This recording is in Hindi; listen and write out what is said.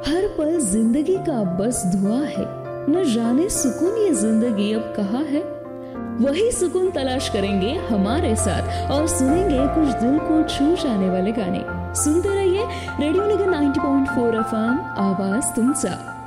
हर पल जिंदगी का बस धुआं है, न जाने सुकून ये जिंदगी अब कहाँ है। वही सुकून तलाश करेंगे हमारे साथ और सुनेंगे कुछ दिल को छू जाने वाले गाने। सुनते रहिए रेडियो निगम 90.4 FM, आवाज तुमचा।